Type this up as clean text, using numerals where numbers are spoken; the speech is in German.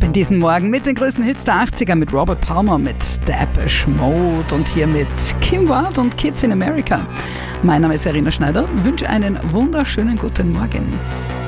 Diesen Morgen mit den größten Hits der 80er, mit Robert Palmer, mit Depeche Mode und hier mit Kim Wilde und Kids in America. Mein Name ist Verena Schneider, wünsche einen wunderschönen guten Morgen.